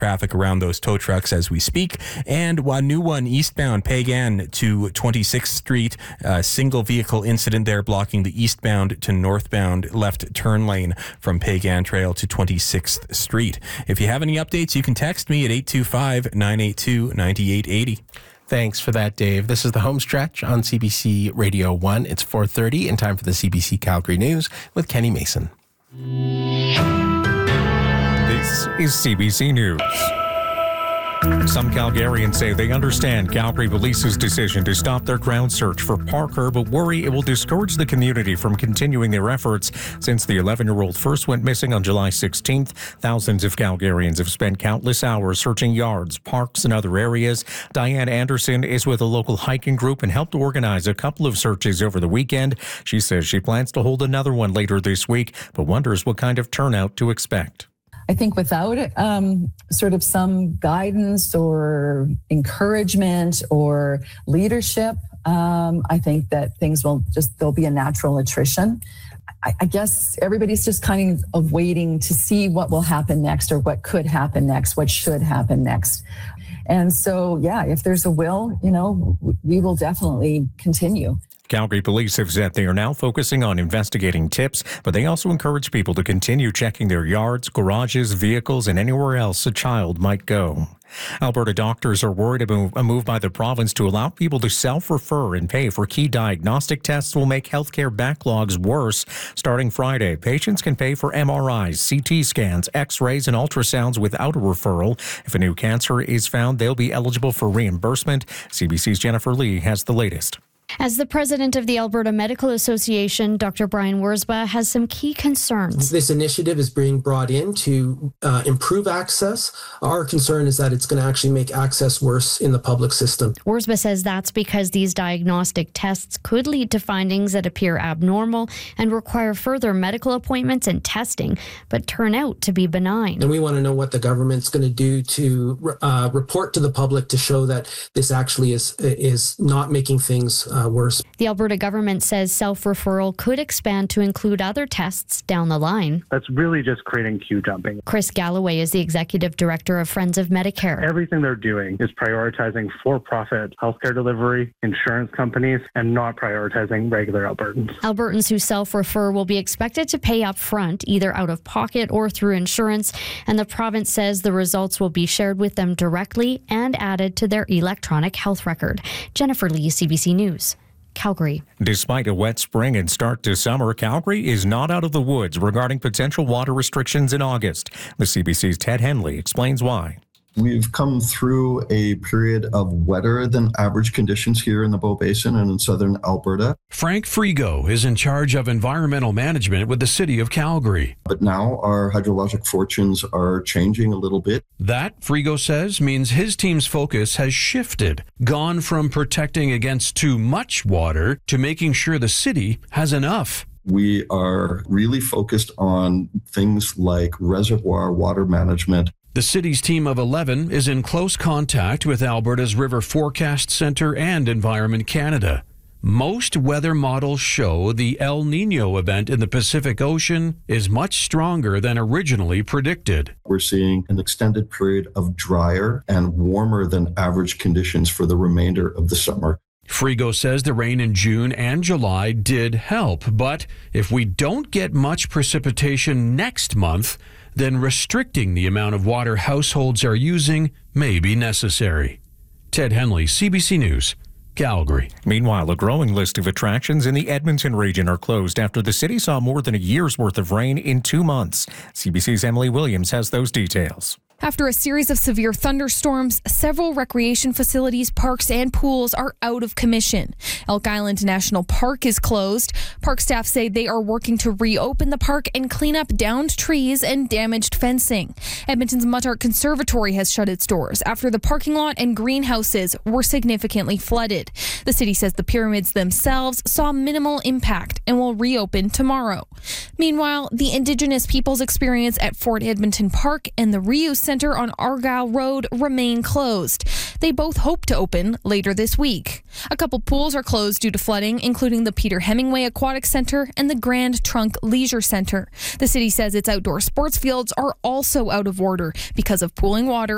traffic around those tow trucks as we speak. And a new one eastbound Pagan to 26th Street. Single vehicle incident there blocking the eastbound to northbound left turn lane from Pagan Trail to 26th Street. If you have any updates, you can text me at 825-982-9880. Thanks for that, Dave. This is the home stretch on CBC Radio 1. It's 4:30 and time for the CBC Calgary News with Kenny Mason. This is CBC News. Some Calgarians say they understand Calgary Police's decision to stop their ground search for Parker, but worry it will discourage the community from continuing their efforts. Since the 11-year-old first went missing on July 16th, thousands of Calgarians have spent countless hours searching yards, parks, and other areas. Diane Anderson is with a local hiking group and helped organize a couple of searches over the weekend. She says she plans to hold another one later this week, but wonders what kind of turnout to expect. I think without sort of some guidance or encouragement or leadership, I think that things there'll be a natural attrition. I guess everybody's just kind of waiting to see what will happen next or what could happen next, what should happen next. And so, yeah, if there's a will, we will definitely continue. Calgary Police have said they are now focusing on investigating tips, but they also encourage people to continue checking their yards, garages, vehicles, and anywhere else a child might go. Alberta doctors are worried about a move by the province to allow people to self-refer and pay for key diagnostic tests will make healthcare backlogs worse. Starting Friday, patients can pay for MRIs, CT scans, X-rays, and ultrasounds without a referral. If a new cancer is found, they'll be eligible for reimbursement. CBC's Jennifer Lee has the latest. As the president of the Alberta Medical Association, Dr. Brian Wurzba has some key concerns. This initiative is being brought in to improve access. Our concern is that it's going to actually make access worse in the public system. Wurzba says that's because these diagnostic tests could lead to findings that appear abnormal and require further medical appointments and testing, but turn out to be benign. And we want to know what the government's going to do to report to the public to show that this actually is not making things worse. The Alberta government says self-referral could expand to include other tests down the line. That's really just creating queue jumping. Chris Galloway is the executive director of Friends of Medicare. Everything they're doing is prioritizing for-profit healthcare delivery, insurance companies, and not prioritizing regular Albertans. Albertans who self-refer will be expected to pay up front, either out of pocket or through insurance, and the province says the results will be shared with them directly and added to their electronic health record. Jennifer Lee, CBC News, Calgary. Despite a wet spring and start to summer, Calgary is not out of the woods regarding potential water restrictions in August. The CBC's Ted Henley explains why. We've come through a period of wetter than average conditions here in the Bow Basin and in southern Alberta. Frank Frigo is in charge of environmental management with the City of Calgary. But now our hydrologic fortunes are changing a little bit. That, Frigo says, means his team's focus has shifted, gone from protecting against too much water to making sure the city has enough. We are really focused on things like reservoir water management. The city's team of 11 is in close contact with Alberta's River Forecast Centre and Environment Canada. Most weather models show the El Niño event in the Pacific Ocean is much stronger than originally predicted. We're seeing an extended period of drier and warmer than average conditions for the remainder of the summer. Frigo says the rain in June and July did help, but if we don't get much precipitation next month, then restricting the amount of water households are using may be necessary. Ted Henley, CBC News, Calgary. Meanwhile, a growing list of attractions in the Edmonton region are closed after the city saw more than a year's worth of rain in 2 months. CBC's Emily Williams has those details. After a series of severe thunderstorms, several recreation facilities, parks, and pools are out of commission. Elk Island National Park is closed. Park staff say they are working to reopen the park and clean up downed trees and damaged fencing. Edmonton's Muttart Conservatory has shut its doors after the parking lot and greenhouses were significantly flooded. The city says the pyramids themselves saw minimal impact and will reopen tomorrow. Meanwhile, the Indigenous Peoples Experience at Fort Edmonton Park and the Reuse Center on Argyle Road remain closed. They both hope to open later this week. A couple pools are closed due to flooding, including the Peter Hemingway Aquatic Center and the Grand Trunk Leisure Center. The city says its outdoor sports fields are also out of order because of pooling water